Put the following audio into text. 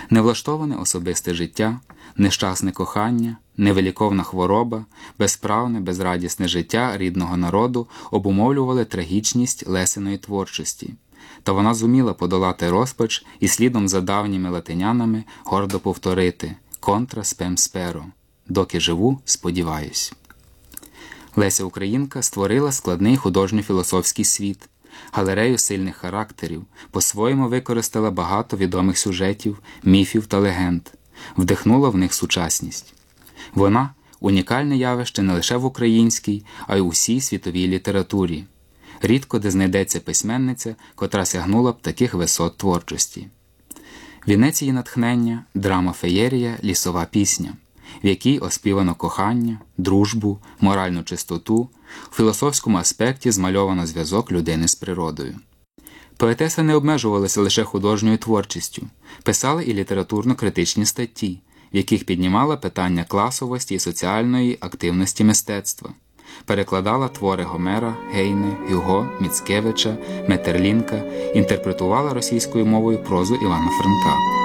Невлаштоване особисте життя, нещасне кохання, невиліковна хвороба, безправне, безрадісне життя рідного народу обумовлювали трагічність Лесиної творчості. Та вона зуміла подолати розпач і слідом за давніми латинянами гордо повторити «Контра спем сперо» – «Доки живу, сподіваюсь». Леся Українка створила складний художньо-філософський світ, галерею сильних характерів, по-своєму використала багато відомих сюжетів, міфів та легенд, вдихнула в них сучасність. Вона – унікальне явище не лише в українській, а й у всій світовій літературі. Рідко де знайдеться письменниця, котра сягнула б таких висот творчості. Вінець її натхнення – драма-феєрія «Лісова пісня», в якій оспівано кохання, дружбу, моральну чистоту, у філософському аспекті змальовано зв'язок людини з природою. Поетеса не обмежувалася лише художньою творчістю, писала і літературно-критичні статті, в яких піднімала питання класовості і соціальної активності мистецтва, перекладала твори Гомера, Гейне, Гюго, Міцкевича, Метерлінка, інтерпретувала російською мовою прозу Івана Франка.